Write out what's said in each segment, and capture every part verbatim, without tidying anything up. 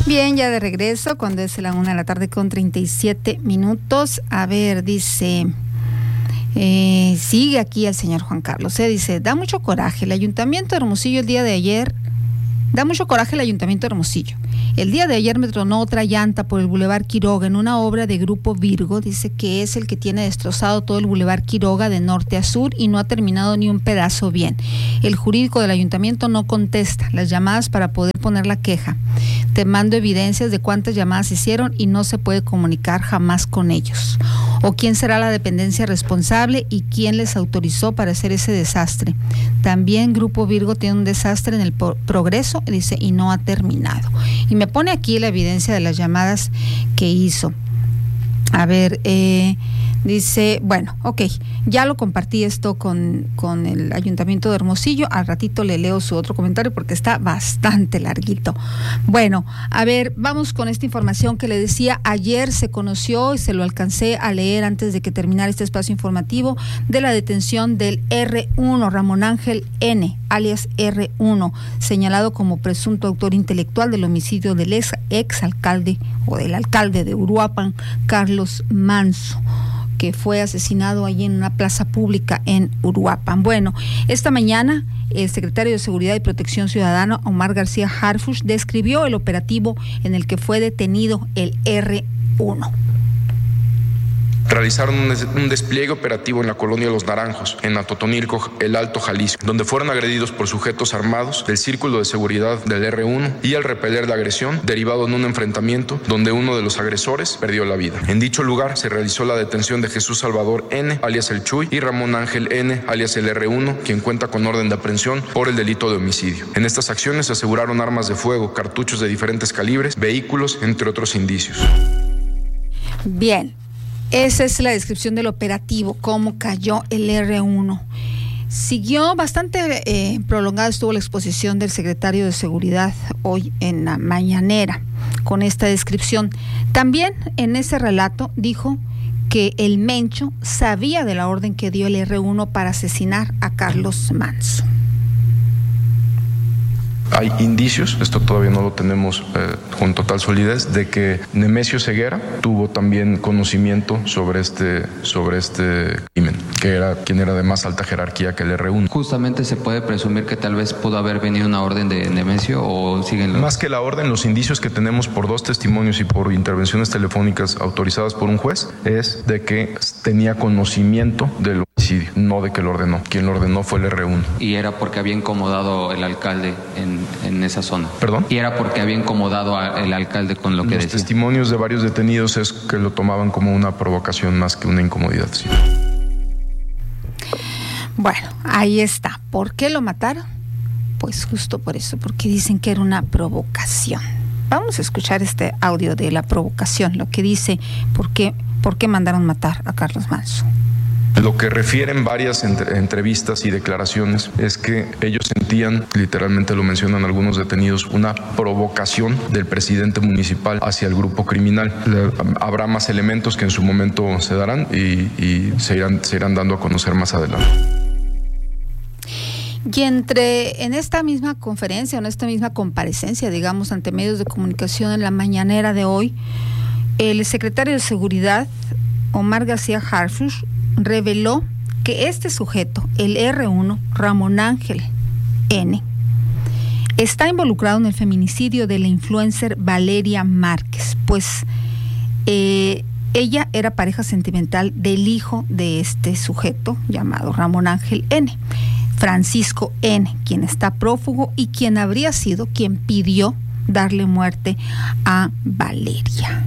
Bien, ya de regreso, cuando es la una de la tarde con treinta y siete minutos. A ver, dice, eh, sigue aquí el señor Juan Carlos, eh, dice, da mucho coraje el Ayuntamiento de Hermosillo el día de ayer, da mucho coraje el Ayuntamiento de Hermosillo. El día de ayer me tronó otra llanta por el Boulevard Quiroga en una obra de Grupo Virgo, dice que es el que tiene destrozado todo el Boulevard Quiroga de norte a sur y no ha terminado ni un pedazo bien. El jurídico del ayuntamiento no contesta las llamadas para poder poner la queja. Te mando evidencias de cuántas llamadas hicieron y no se puede comunicar jamás con ellos. O quién será la dependencia responsable y quién les autorizó para hacer ese desastre. También Grupo Virgo tiene un desastre en el Progreso, dice, y no ha terminado. Y me pone aquí la evidencia de las llamadas que hizo. A ver, eh, dice, bueno, ok, ya lo compartí esto con, con el Ayuntamiento de Hermosillo. Al ratito le leo su otro comentario porque está bastante larguito. Bueno, a ver, vamos con esta información que le decía. Ayer se conoció y se lo alcancé a leer antes de que terminara este espacio informativo de la detención del erre uno, Ramón Ángel N., alias erre uno, señalado como presunto autor intelectual del homicidio del ex, ex alcalde o del alcalde de Uruapan, Carlos Manso, que fue asesinado allí en una plaza pública en Uruapan. Bueno, esta mañana el secretario de Seguridad y Protección Ciudadana, Omar García Harfuch, describió el operativo en el que fue detenido el erre uno. Realizaron un, des- un despliegue operativo en la colonia Los Naranjos, en Atotonilco, el Alto Jalisco, donde fueron agredidos por sujetos armados del círculo de seguridad del erre uno y al repeler la agresión, derivado en un enfrentamiento donde uno de los agresores perdió la vida. En dicho lugar se realizó la detención de Jesús Salvador N., alias el Chuy, y Ramón Ángel N., alias el erre uno, quien cuenta con orden de aprehensión por el delito de homicidio. En estas acciones se aseguraron armas de fuego, cartuchos de diferentes calibres, vehículos, entre otros indicios. Bien. Esa es la descripción del operativo, cómo cayó el erre uno. Siguió bastante eh, prolongada, estuvo la exposición del secretario de Seguridad hoy en la mañanera con esta descripción. También en ese relato dijo que el Mencho sabía de la orden que dio el erre uno para asesinar a Carlos Manso. Hay indicios, esto todavía no lo tenemos eh, con total solidez, de que Nemesio Ceguera tuvo también conocimiento sobre este, sobre este crimen, que era quien era de más alta jerarquía que el erre uno. Justamente se puede presumir que tal vez pudo haber venido una orden de Nemesio o siguen los... Más que la orden, los indicios que tenemos por dos testimonios y por intervenciones telefónicas autorizadas por un juez es de que tenía conocimiento del homicidio, no de que lo ordenó. Quien lo ordenó fue el erre uno. Y era porque había incomodado el alcalde en en esa zona. ¿Perdón? Y era porque había incomodado al alcalde con lo que Los decía. Los testimonios de varios detenidos es que lo tomaban como una provocación más que una incomodidad. Sí. Bueno, ahí está. ¿Por qué lo mataron? Pues justo por eso, porque dicen que era una provocación. Vamos a escuchar este audio de la provocación, lo que dice por qué, por qué mandaron matar a Carlos Manso. Lo que refieren varias entre, entrevistas y declaraciones es que ellos sentían, literalmente lo mencionan algunos detenidos, una provocación del presidente municipal hacia el grupo criminal. Le, habrá más elementos que en su momento se darán y, y se, irán, se irán dando a conocer más adelante. Y entre, en esta misma conferencia, en esta misma comparecencia, digamos, ante medios de comunicación en la mañanera de hoy, el secretario de Seguridad, Omar García Harfuch, reveló que este sujeto, el erre uno, Ramón Ángel N., está involucrado en el feminicidio de la influencer Valeria Márquez, pues eh, ella era pareja sentimental del hijo de este sujeto llamado Ramón Ángel N., Francisco N., quien está prófugo y quien habría sido quien pidió darle muerte a Valeria.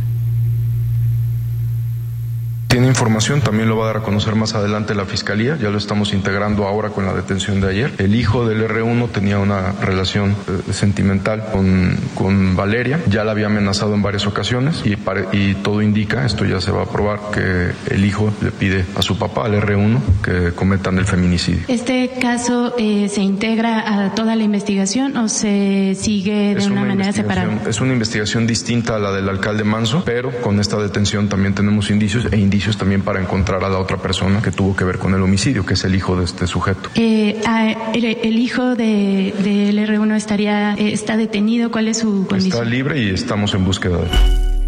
Tiene información, también lo va a dar a conocer más adelante la Fiscalía, ya lo estamos integrando ahora con la detención de ayer. El hijo del erre uno tenía una relación eh, sentimental con, con Valeria, ya la había amenazado en varias ocasiones y, pare, y todo indica, esto ya se va a probar, que el hijo le pide a su papá, al erre uno, que cometan el feminicidio. ¿Este caso eh, se integra a toda la investigación o se sigue de es una, una manera separada? Es una investigación distinta a la del alcalde Manso, pero con esta detención también tenemos indicios e indicios indicios también para encontrar a la otra persona que tuvo que ver con el homicidio, que es el hijo de este sujeto. Eh, el, el hijo de, del erre uno estaría, eh, está detenido. ¿Cuál es su condición? Está libre y estamos en búsqueda de él.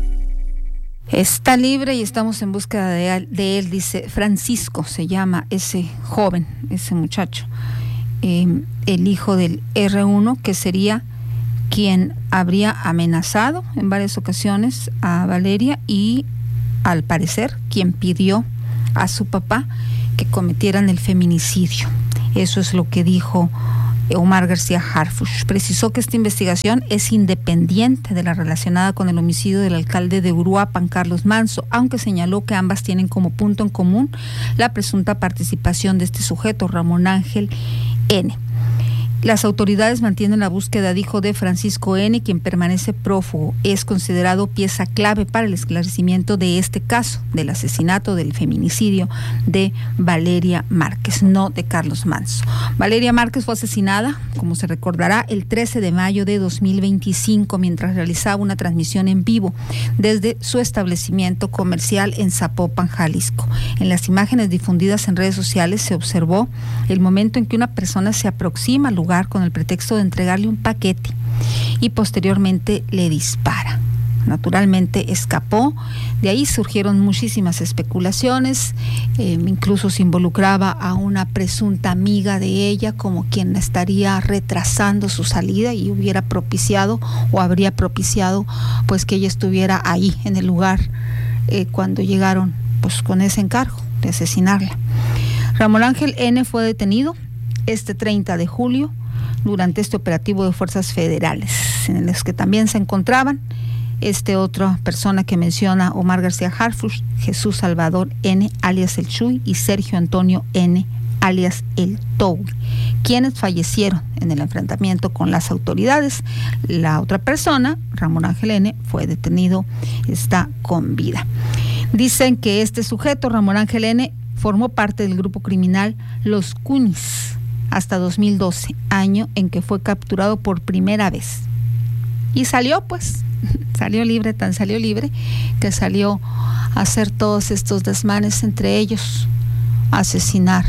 Está libre y estamos en búsqueda de él, de él dice Francisco, se llama ese joven, ese muchacho, eh, el hijo del erre uno, que sería quien habría amenazado en varias ocasiones a Valeria y, al parecer, quien pidió a su papá que cometieran el feminicidio. Eso es lo que dijo Omar García Harfuch. Precisó que esta investigación es independiente de la relacionada con el homicidio del alcalde de Uruapan, Carlos Manso, aunque señaló que ambas tienen como punto en común la presunta participación de este sujeto, Ramón Ángel N. Las autoridades mantienen la búsqueda, dijo, de Francisco N., quien permanece prófugo. Es considerado pieza clave para el esclarecimiento de este caso, del asesinato, del feminicidio de Valeria Márquez, no de Carlos Manso. Valeria Márquez fue asesinada, como se recordará, el trece de mayo de dos mil veinticinco, mientras realizaba una transmisión en vivo desde su establecimiento comercial en Zapopan, Jalisco. En las imágenes difundidas en redes sociales se observó el momento en que una persona se aproxima al lugar con el pretexto de entregarle un paquete y posteriormente le dispara. Naturalmente escapó. De ahí surgieron muchísimas especulaciones, eh, incluso se involucraba a una presunta amiga de ella como quien estaría retrasando su salida y hubiera propiciado o habría propiciado pues que ella estuviera ahí en el lugar eh, cuando llegaron pues con ese encargo de asesinarla. Ramón Ángel N. fue detenido este treinta de julio durante este operativo de fuerzas federales, en los que también se encontraban este otra persona que menciona Omar García Harfuch, Jesús Salvador N., alias El Chuy, y Sergio Antonio N., alias El Toui, quienes fallecieron en el enfrentamiento con las autoridades. La otra persona, Ramón Ángel N., fue detenido, está con vida. Dicen que este sujeto, Ramón Ángel N., formó parte del grupo criminal Los Cunis hasta dos mil doce, año en que fue capturado por primera vez. Y salió, pues, salió libre, tan salió libre, que salió a hacer todos estos desmanes, entre ellos asesinar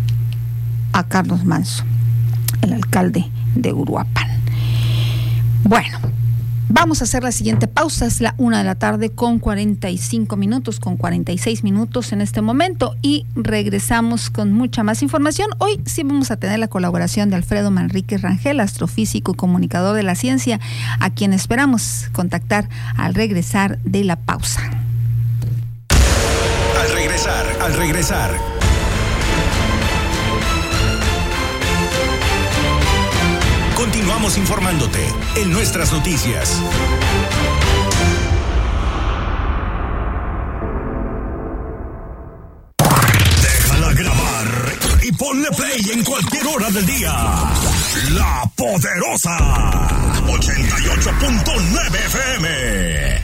a Carlos Manso, el alcalde de Uruapan. Bueno, vamos a hacer la siguiente pausa, es la una de la tarde con cuarenta y cinco minutos, con cuarenta y seis minutos en este momento, y regresamos con mucha más información. Hoy sí vamos a tener la colaboración de Alfredo Manrique Rangel, astrofísico y comunicador de la ciencia, a quien esperamos contactar al regresar de la pausa. Al regresar, al regresar. Continuamos informándote en nuestras noticias. Déjala grabar y ponle play en cualquier hora del día. La Poderosa ochenta y ocho punto nueve F M.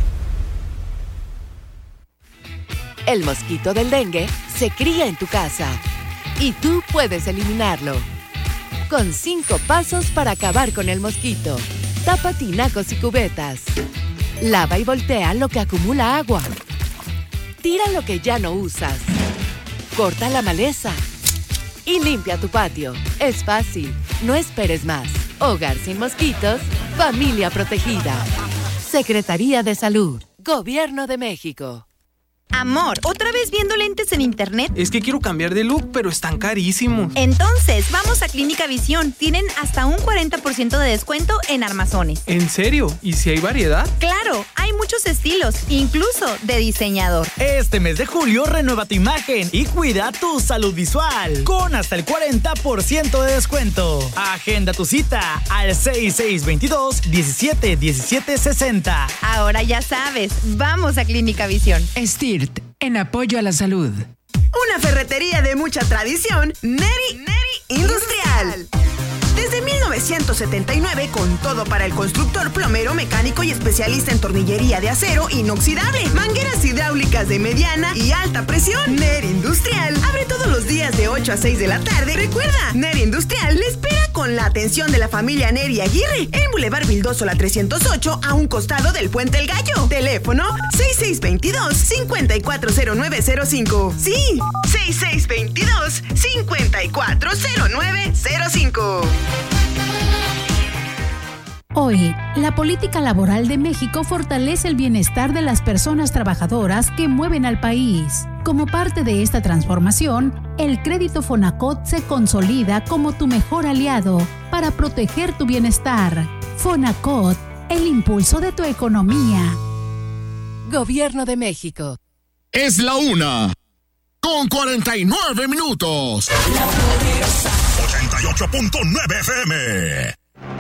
El mosquito del dengue se cría en tu casa y tú puedes eliminarlo. Con cinco pasos para acabar con el mosquito. Tapa tinacos y cubetas. Lava y voltea lo que acumula agua. Tira lo que ya no usas. Corta la maleza. Y limpia tu patio. Es fácil. No esperes más. Hogar sin mosquitos. Familia protegida. Secretaría de Salud. Gobierno de México. Amor, ¿otra vez viendo lentes en internet? Es que quiero cambiar de look, pero están carísimos. Entonces, vamos a Clínica Visión. Tienen hasta un cuarenta por ciento de descuento en armazones. ¿En serio? ¿Y si hay variedad? Claro, hay muchos estilos, incluso de diseñador. Este mes de julio, renueva tu imagen y cuida tu salud visual con hasta el cuarenta por ciento de descuento. Agenda tu cita al seis seis dos dos, diecisiete diecisiete sesenta. Ahora ya sabes, vamos a Clínica Visión. Stirt, en apoyo a la salud. Una ferretería de mucha tradición, Neri, Neri Industrial. Desde mil novecientos setenta y nueve, con todo para el constructor, plomero, mecánico y especialista en tornillería de acero inoxidable, mangueras hidráulicas de mediana y alta presión. Neri Industrial abre todos los días de ocho a seis de la tarde. Recuerda, Neri Industrial le espera con la atención de la familia Neri Aguirre en Boulevard Vildósola trescientos ocho, a un costado del Puente El Gallo. Teléfono seis seis dos dos, cinco cuatro cero nueve cero cinco. Sí, seis seis dos dos, cinco cuatro cero nueve cero cinco. Hoy, la política laboral de México fortalece el bienestar de las personas trabajadoras que mueven al país. Como parte de esta transformación, el crédito Fonacot se consolida como tu mejor aliado para proteger tu bienestar. Fonacot, el impulso de tu economía. Gobierno de México. Es la una, con cuarenta y nueve minutos. La Poderosa. ochenta y ocho punto nueve F M.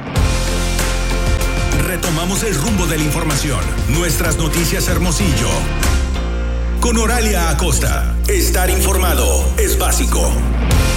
Retomamos el rumbo de la información. Nuestras noticias Hermosillo. Con Oralia Acosta. Estar informado es básico.